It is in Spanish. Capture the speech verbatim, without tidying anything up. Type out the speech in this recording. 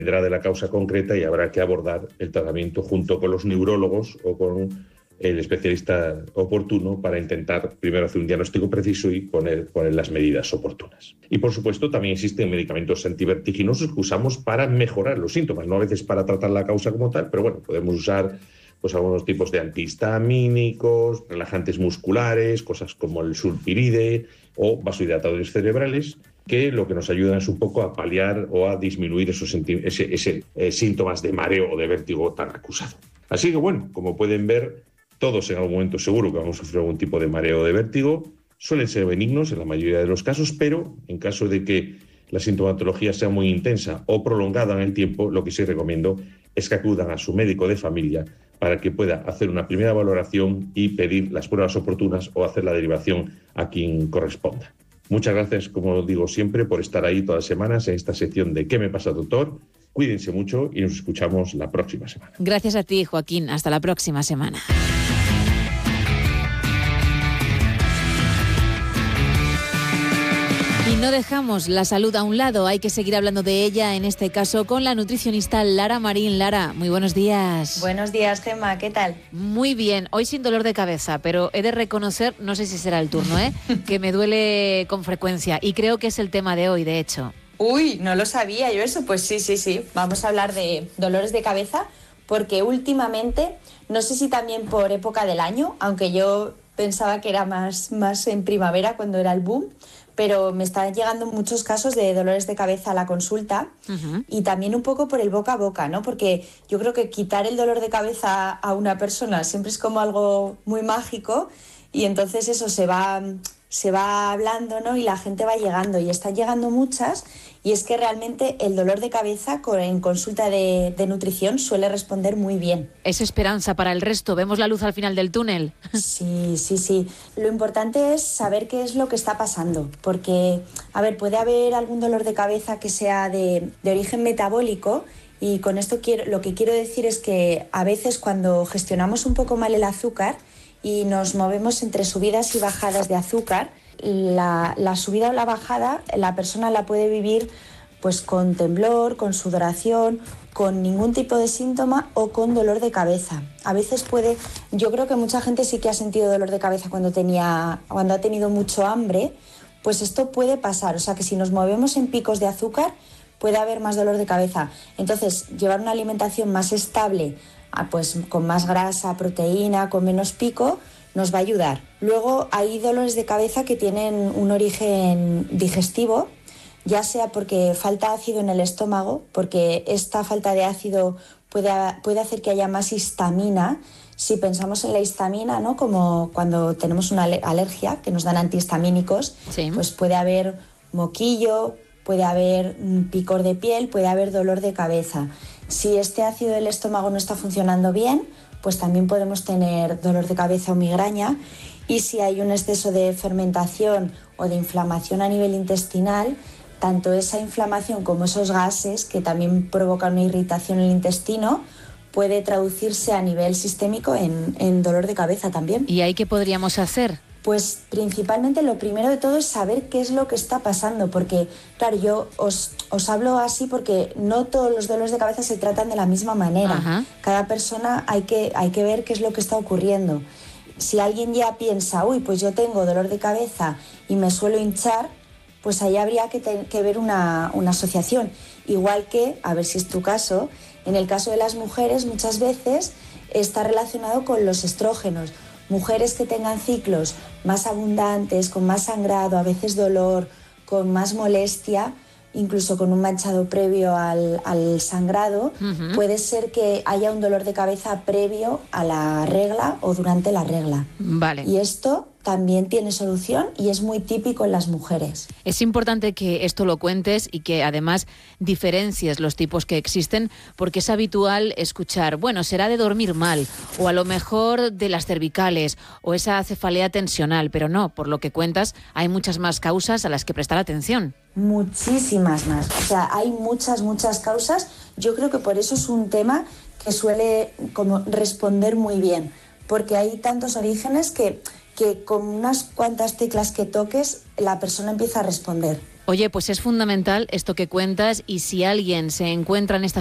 Dependerá de la causa concreta y habrá que abordar el tratamiento junto con los neurólogos o con el especialista oportuno para intentar primero hacer un diagnóstico preciso y poner, poner las medidas oportunas. Y por supuesto también existen medicamentos antivertiginosos que usamos para mejorar los síntomas, no a veces para tratar la causa como tal, pero bueno, podemos usar pues algunos tipos de antihistamínicos, relajantes musculares, cosas como el sulpiride o vasodilatadores cerebrales, que lo que nos ayudan es un poco a paliar o a disminuir esos ese, ese, eh, síntomas de mareo o de vértigo tan acusado. Así que bueno, como pueden ver, todos en algún momento seguro que vamos a sufrir algún tipo de mareo o de vértigo. Suelen ser benignos en la mayoría de los casos, pero en caso de que la sintomatología sea muy intensa o prolongada en el tiempo, lo que sí recomiendo es que acudan a su médico de familia para que pueda hacer una primera valoración y pedir las pruebas oportunas o hacer la derivación a quien corresponda. Muchas gracias, como digo siempre, por estar ahí todas las semanas en esta sección de ¿Qué me pasa, doctor? Cuídense mucho y nos escuchamos la próxima semana. Gracias a ti, Joaquín. Hasta la próxima semana. Y no dejamos la salud a un lado, hay que seguir hablando de ella, en este caso con la nutricionista Lara Marín. Lara, muy buenos días. Buenos días, Gemma, ¿qué tal? Muy bien, hoy sin dolor de cabeza, pero he de reconocer, no sé si será el turno, ¿eh? que me duele con frecuencia y creo que es el tema de hoy, de hecho. Uy, no lo sabía yo eso, pues sí, sí, sí, vamos a hablar de dolores de cabeza porque últimamente, no sé si también por época del año, aunque yo pensaba que era más, más en primavera cuando era el boom, pero me están llegando muchos casos de dolores de cabeza a la consulta uh-huh. y también un poco por el boca a boca, ¿no? Porque yo creo que quitar el dolor de cabeza a una persona siempre es como algo muy mágico y entonces eso se va, se va hablando, ¿no? Y la gente va llegando y están llegando muchas y es que realmente el dolor de cabeza en consulta de, de nutrición suele responder muy bien. Es esperanza para el resto, vemos la luz al final del túnel. Sí, sí, sí. Lo importante es saber qué es lo que está pasando, porque, a ver, puede haber algún dolor de cabeza que sea de, de origen metabólico y con esto quiero, lo que quiero decir es que a veces cuando gestionamos un poco mal el azúcar y nos movemos entre subidas y bajadas de azúcar, La, la subida o la bajada la persona la puede vivir pues con temblor, con sudoración, con ningún tipo de síntoma o con dolor de cabeza. A veces puede, yo creo que mucha gente sí que ha sentido dolor de cabeza cuando tenía, cuando ha tenido mucho hambre, pues esto puede pasar, o sea que si nos movemos en picos de azúcar puede haber más dolor de cabeza. Entonces, llevar una alimentación más estable, pues con más grasa, proteína, con menos pico, nos va a ayudar. Luego hay dolores de cabeza que tienen un origen digestivo, ya sea porque falta ácido en el estómago, porque esta falta de ácido puede, puede hacer que haya más histamina. Si pensamos en la histamina, ¿no? Como cuando tenemos una alergia, que nos dan antihistamínicos, sí. Pues puede haber moquillo, puede haber picor de piel, puede haber dolor de cabeza. Si este ácido del estómago no está funcionando bien, pues también podemos tener dolor de cabeza o migraña, y si hay un exceso de fermentación o de inflamación a nivel intestinal, tanto esa inflamación como esos gases que también provocan una irritación en el intestino puede traducirse a nivel sistémico en, en dolor de cabeza también. ¿Y ahí qué podríamos hacer? Pues principalmente lo primero de todo es saber qué es lo que está pasando, porque claro, yo os, os hablo así porque no todos los dolores de cabeza se tratan de la misma manera. Ajá. Cada persona hay que, hay que ver qué es lo que está ocurriendo. Si alguien ya piensa, uy, pues yo tengo dolor de cabeza y me suelo hinchar, pues ahí habría que, te, que ver una, una asociación. Igual que, a ver si es tu caso, en el caso de las mujeres muchas veces está relacionado con los estrógenos. Mujeres que tengan ciclos más abundantes, con más sangrado, a veces dolor, con más molestia, incluso con un manchado previo al, al sangrado, uh-huh. puede ser que haya un dolor de cabeza previo a la regla o durante la regla. Vale. Y esto también tiene solución y es muy típico en las mujeres. Es importante que esto lo cuentes y que además diferencies los tipos que existen, porque es habitual escuchar, bueno, será de dormir mal, o a lo mejor de las cervicales, o esa cefalea tensional, pero no, por lo que cuentas, hay muchas más causas a las que prestar atención. Muchísimas más, o sea, hay muchas, muchas causas. Yo creo que por eso es un tema que suele como responder muy bien, porque hay tantos orígenes que... que con unas cuantas teclas que toques la persona empieza a responder. Oye, pues es fundamental esto que cuentas, y si alguien se encuentra en esta